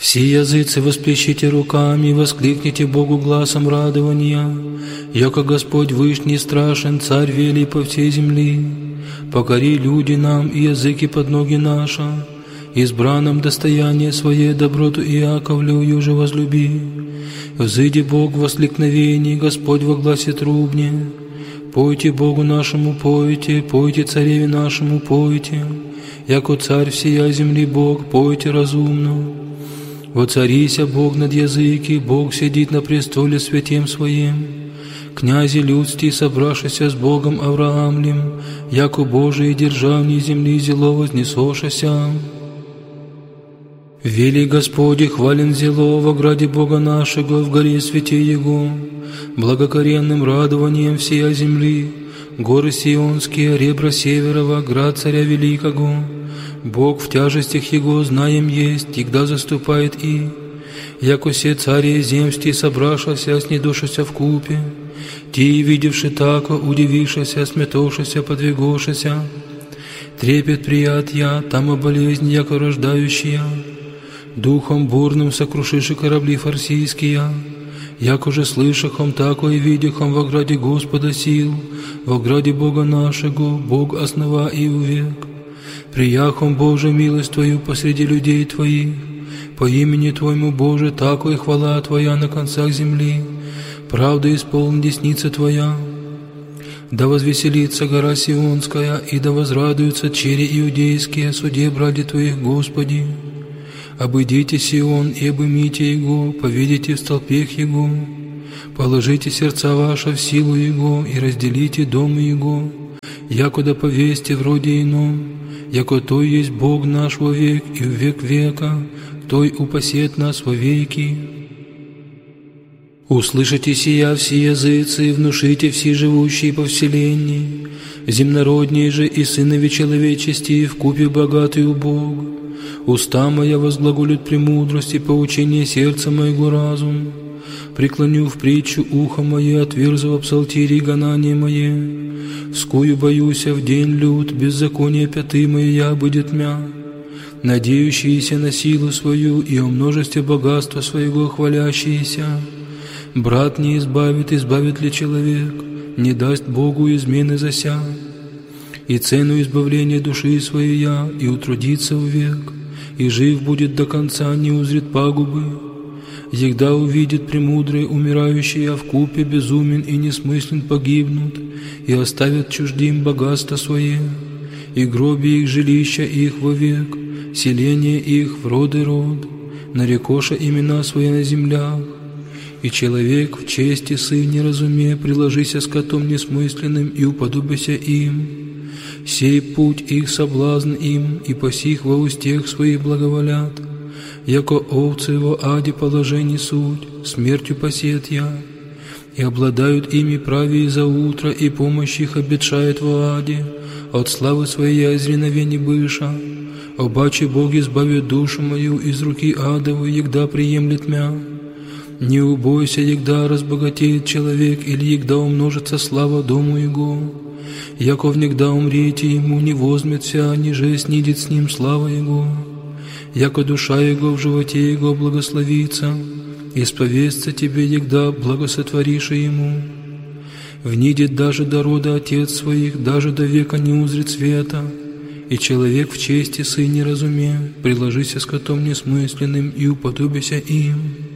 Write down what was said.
Все языцы восплещите руками, воскликните Богу гласом радования, яко Господь вышний страшен, Царь велий по всей земли. Покори люди нам и языки под ноги наши, избранном достояние свое доброту Иаковлю юже возлюби. Взыди Бог в воскликновении, Господь во гласе трубне. Пойте Богу нашему, пойте, пойте Цареве нашему, пойте, яко Царь всея земли Бог, пойте разумно. Воцарися Бог над языки, Бог сидит на престоле святем Своем. Князи людские, собравшися с Богом Авраамлем, яко Божие державни земли зело вознесошася. Вели Господи, хвален зело во граде Бога нашего, в горе святе Его, благокоренным радованием всея земли, горы Сионские, ребра Северова, град Царя Великого. Бог в тяжестях Его знаем есть, когда заступает и, яко се цари земские, собравшися, снедошися в купе, те, видевши тако, удивившися, сметошися, подвигошися, трепет приятия, там и болезнь, яко рождающая, духом бурным сокрушиши корабли фарсийские, яко же слышахом, тако и видихом во граде Господа сил, во граде Бога нашего, Бог основа и увек. Прияхом, Боже, милость Твою посреди людей Твоих, по имени Твоему, Боже, тако и хвала Твоя на концах земли, правда исполни десница Твоя. Да возвеселится гора Сионская, и да возрадуются чери иудейские, суде бради Твоих, Господи. Обыдите Сион и обымите его, повидите в столпех его, положите сердца ваши в силу его и разделите дом его, якуда повесьте вроде ином, яко Той есть Бог наш во век и в век века, Той упасет нас во веки. Услышите сия все языцы, внушите все живущие по вселенной, земнородние же и сынови человечести, вкупе богатый Бог. Уста моя возглаголют премудрость и поучение сердца моего разум. Преклоню в притчу ухо мое, отверзу в псалтире гонание мое. Вскую боюся в день лют, беззаконие пяты моя будет мя. Надеющиеся на силу свою и о множестве богатства своего хвалящиеся. Брат не избавит, избавит ли человек, не даст Богу измены зася. И цену избавления души своей я, и утрудится век, и жив будет до конца, не узрит пагубы. Егда увидит премудрые умирающие, а вкупе безумен и несмыслен погибнут, и оставят чуждим богатство свое, и гроби их жилища их вовек, селение их в род и род, нарекоша имена свои на землях. И человек в чести сыне разуме, приложися скотом несмысленным и уподобися им. Сей путь их соблазн им, и по сих во устех своих благоволят, яко овцы во аде положений суть, смертью посеет я, и обладают ими правее за утро, и помощь их обетшает во аде, от славы своей озреновений быша. Обаче Бог избавит душу мою из руки адовой, егда приемлет мя. Не убойся, егда разбогатеет человек, или егда умножится слава дому его. Яков негда умрете ему, не возьмется, ниже снидет с ним слава его. Яко душа его в животе его благословится, исповестся тебе, егда благосотворишь ему. Внидит даже до рода отец своих, даже до века не узрит света. И человек в чести сыне разуме, приложися скотом несмысленным и уподобися им.